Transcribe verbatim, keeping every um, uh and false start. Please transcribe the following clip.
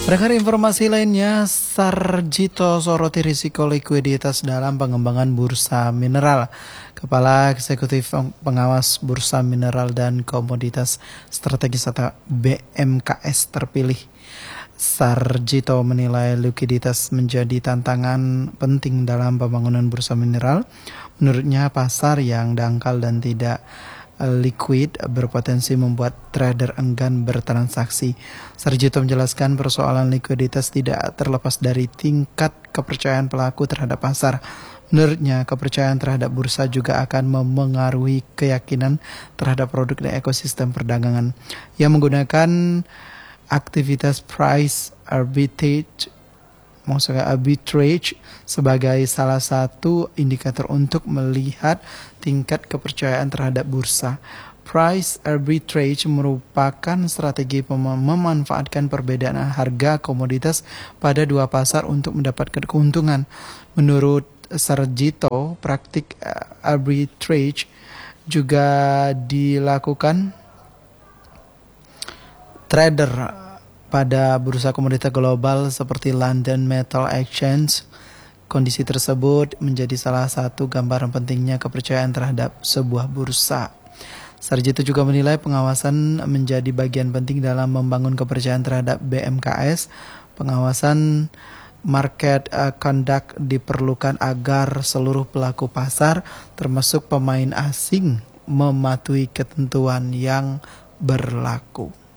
Berkar informasi lainnya, Sarjito soroti risiko likuiditas dalam pengembangan bursa mineral. Kepala Eksekutif Pengawas Bursa Mineral dan Komoditas Strategis atau B M K S terpilih, Sarjito menilai likuiditas menjadi tantangan penting dalam pembangunan bursa mineral. Menurutnya, pasar yang dangkal dan tidak liquid berpotensi membuat trader enggan bertransaksi. Sarjito menjelaskan persoalan likuiditas tidak terlepas dari tingkat kepercayaan pelaku terhadap pasar. Menurutnya, kepercayaan terhadap bursa juga akan memengaruhi keyakinan terhadap produk dan ekosistem perdagangan. Yang menggunakan aktivitas price arbitrage maksudnya arbitrage sebagai salah satu indikator untuk melihat tingkat kepercayaan terhadap bursa. Price arbitrage merupakan strategi pem- memanfaatkan perbedaan harga komoditas pada dua pasar untuk mendapatkan keuntungan. Menurut Sarjito, praktik arbitrage juga dilakukan trader pada bursa komoditas global seperti London Metal Exchange. Kondisi tersebut menjadi salah satu gambaran pentingnya kepercayaan terhadap sebuah bursa. Sarjito juga menilai pengawasan menjadi bagian penting dalam membangun kepercayaan terhadap B M K S. Pengawasan market uh, conduct diperlukan agar seluruh pelaku pasar, termasuk pemain asing, mematuhi ketentuan yang berlaku.